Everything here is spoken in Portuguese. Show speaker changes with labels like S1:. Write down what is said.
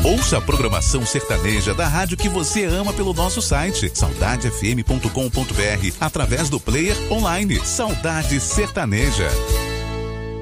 S1: Ouça a programação sertaneja da rádio que você ama pelo nosso site saudadefm.com.br através do player online Saudade Sertaneja.